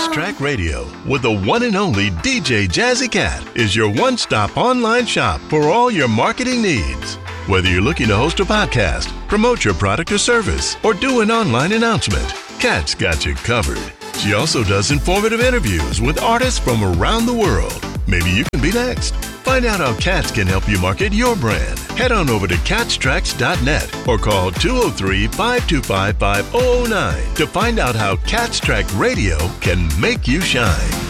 Track Radio with the one and only DJ Jazzy Cat is your one-stop online shop for all your marketing needs. Whether you're looking to host a podcast, promote your product or service, or do an online announcement, Cat's got you covered. She also does informative interviews with artists from around the world. Maybe you can be next. Find out how Cats can help you market your brand. Head on over to catstracks.net or call 203-525-5009 to find out how Cat's Track Radio can make you shine.